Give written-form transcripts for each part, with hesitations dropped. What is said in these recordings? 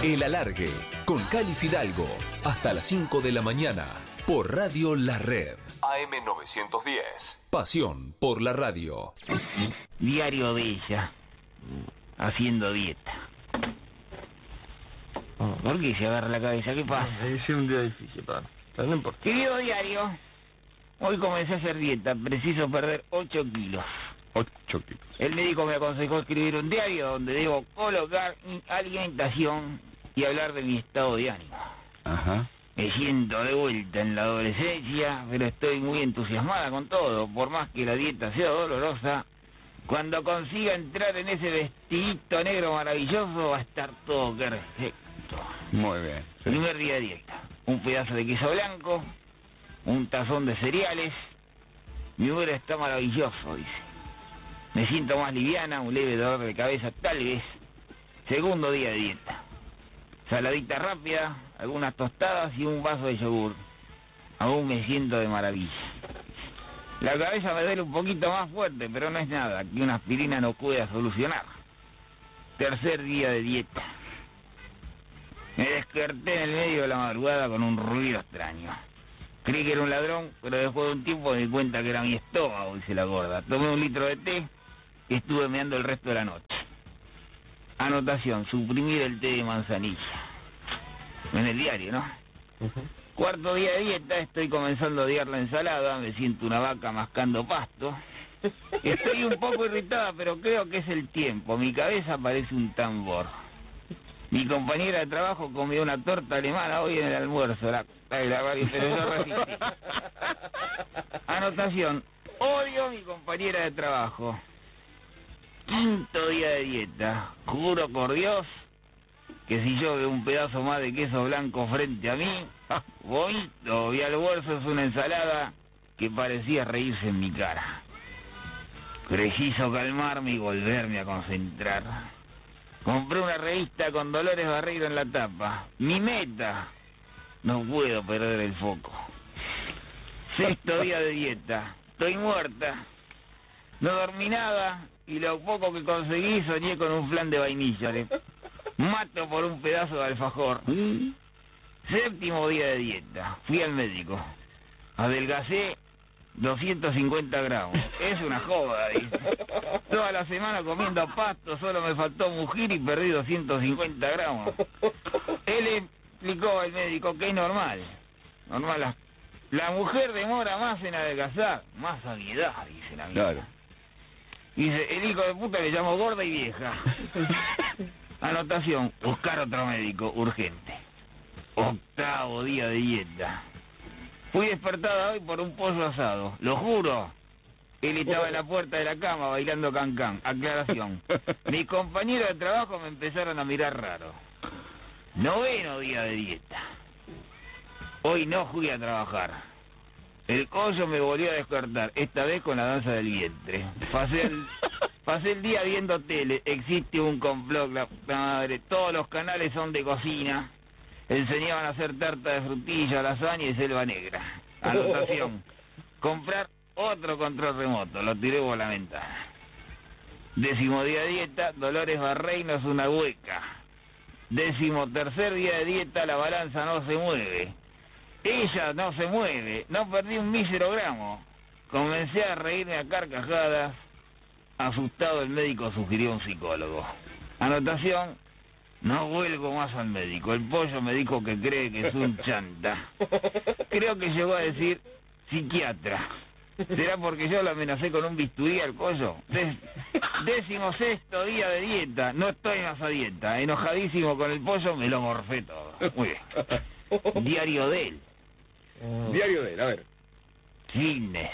El Alargue, con Cali Fidalgo, hasta las 5 de la mañana, por Radio La Red. AM910. Pasión por la radio. Diario de ella, haciendo dieta. ¿Por qué se agarra la cabeza? ¿Qué pasa? Es un día difícil, padre. Pero no importa. Querido diario, hoy comencé a hacer dieta, preciso perder 8 kilos. 8 kilos. El médico me aconsejó escribir un diario donde debo colocar mi alimentación y hablar de mi estado de ánimo. Ajá. Me siento de vuelta en la adolescencia, pero estoy muy entusiasmada con todo. Por más que la dieta sea dolorosa, cuando consiga entrar en ese vestidito negro maravilloso va a estar todo perfecto. Muy bien. Sí. Primer día de dieta. Un pedazo de queso blanco, un tazón de cereales. Mi humor está maravilloso, dice. Me siento más liviana, un leve dolor de cabeza tal vez. Segundo día de dieta. Saladita rápida, algunas tostadas y un vaso de yogur. Aún me siento de maravilla. La cabeza me duele un poquito más fuerte, pero no es nada que una aspirina no pueda solucionar. Tercer día de dieta. Me desperté en el medio de la madrugada con un ruido extraño. Creí que era un ladrón, pero después de un tiempo me di cuenta que era mi estómago, dice la gorda. Tomé un litro de té y estuve meando el resto de la noche. Anotación, suprimir el té de manzanilla. En el diario, ¿no? Cuarto día de dieta, estoy comenzando a odiar la ensalada, me siento una vaca mascando pasto. Estoy un poco irritada, pero creo que es el tiempo. Mi cabeza parece un tambor. Mi compañera de trabajo comió una torta alemana hoy en el almuerzo. Pero yo resistí. Anotación, odio a mi compañera de trabajo. Quinto día de dieta. Juro por Dios que si yo veo un pedazo más de queso blanco frente a mí, vomito. Mi almuerzo es una ensalada que parecía reírse en mi cara. Preciso calmarme y volverme a concentrar. Compré una revista con Dolores Barreiro en la tapa. Mi meta. No puedo perder el foco. Sexto día de dieta. Estoy muerta. No dormí nada y lo poco que conseguí soñé con un flan de vainilla. Mato por un pedazo de alfajor. Séptimo día de dieta. Fui al médico. Adelgacé 250 gramos. Es una joda, dice. Toda la semana comiendo pasto, solo me faltó mugir y perdí 250 gramos. Él explicó al médico que es normal. Normal. La mujer demora más en adelgazar. Más sabiedad, dice la amiga. Claro. Dice, el hijo de puta le llamó gorda y vieja. Anotación, buscar otro médico, urgente. Octavo día de dieta. Fui despertada hoy por un pollo asado, lo juro. Él estaba en la puerta de la cama bailando cancán. Aclaración. Mis compañeros de trabajo me empezaron a mirar raro. Noveno día de dieta. Hoy no fui a trabajar. El collo me volvió a despertar, esta vez con la danza del vientre. Pasé el día viendo tele, existe un complot, la madre, todos los canales son de cocina. Enseñaban a hacer tarta de frutilla, lasaña y selva negra. Anotación, comprar otro control remoto, lo tiré por la ventana. Décimo día de dieta, Dolores Barreiro es una hueca. Décimo tercer día de dieta, la balanza no se mueve. Ella no se mueve, no perdí un mísero gramo. Comencé a reírme a carcajadas. Asustado el médico sugirió un psicólogo. Anotación, no vuelvo más al médico. El pollo me dijo que cree que es un chanta. Creo que llegó a decir psiquiatra. ¿Será porque yo lo amenacé con un bisturí al pollo? 16º día de dieta, no estoy más a dieta. Enojadísimo con el pollo, me lo morfé todo. Muy bien. Diario de él. Diario de él, a ver. Fitness.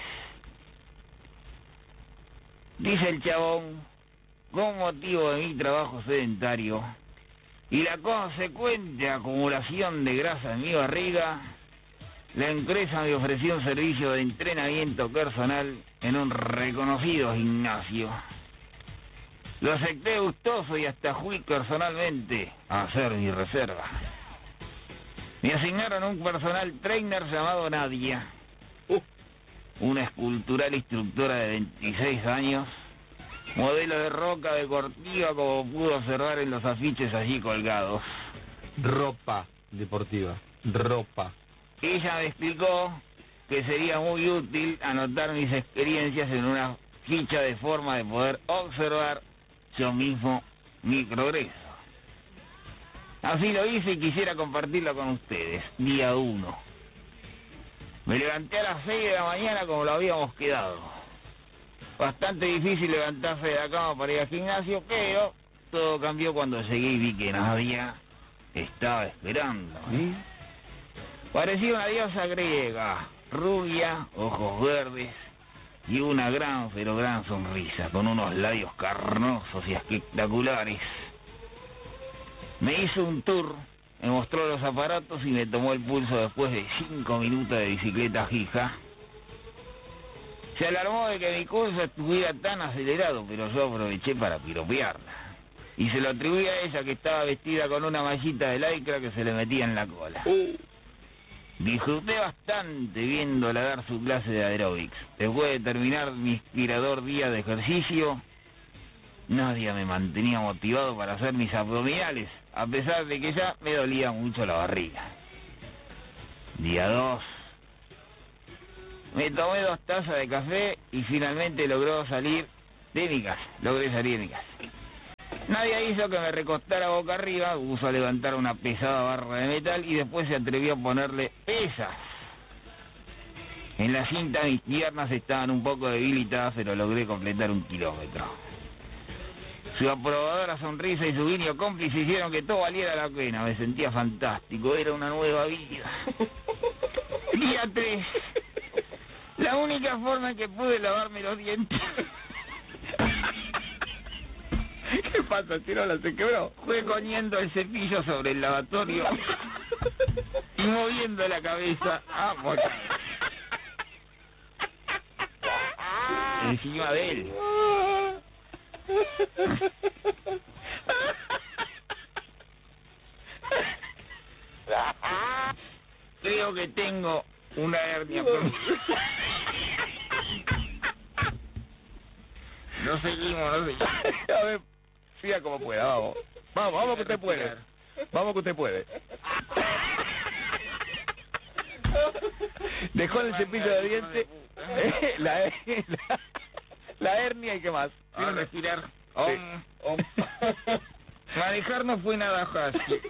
Dice el chabón, con motivo de mi trabajo sedentario y la consecuente acumulación de grasa en mi barriga, la empresa me ofreció un servicio de entrenamiento personal en un reconocido gimnasio. Lo acepté gustoso y hasta fui personalmente a hacer mi reserva. Me asignaron un personal trainer llamado Nadia, una escultural instructora de 26 años, modelo de roca deportiva como pudo observar en los afiches allí colgados. Ropa deportiva. Ropa. Ella me explicó que sería muy útil anotar mis experiencias en una ficha de forma de poder observar yo mismo mi progreso. Así lo hice y quisiera compartirlo con ustedes. Día 1. Me levanté a las 6 de la mañana como lo habíamos quedado. Bastante difícil levantarse de la cama para ir al gimnasio, pero todo cambió cuando llegué y vi que Nadia estaba esperando. Parecía una diosa griega, rubia, ojos verdes y una gran, pero gran sonrisa, con unos labios carnosos y espectaculares. Me hizo un tour, me mostró los aparatos y me tomó el pulso después de 5 minutos de bicicleta fija. Se alarmó de que mi curso estuviera tan acelerado, pero yo aproveché para piropearla. Y se lo atribuí a ella, que estaba vestida con una mallita de lycra que se le metía en la cola. Disfruté bastante viéndola dar su clase de aeróbics. Después de terminar mi inspirador día de ejercicio, Nadia me mantenía motivado para hacer mis abdominales, a pesar de que ya me dolía mucho la barriga. Día 2. Me tomé 2 tazas de café y finalmente logré salir de mi casa. Nadia hizo que me recostara boca arriba, puso a levantar una pesada barra de metal y después se atrevió a ponerle pesas. En la cinta mis piernas estaban un poco debilitadas, pero logré completar 1 kilómetro. Su aprobadora sonrisa y su guiño cómplice hicieron que todo valiera la pena. Me sentía fantástico, era una nueva vida. Día 3. La única forma en que pude lavarme los dientes... ¿Qué pasa, Chirola? ¿Se quebró? fue poniendo el cepillo sobre el lavatorio y moviendo la cabeza encima de él. Creo que tengo una hernia. No seguimos. A ver, siga como pueda, vamos. Vamos que usted puede. Vamos que usted puede. Dejó el cepillo de dientes, la hernia y qué más. A respirar. Sí. Manejar no fue nada fácil.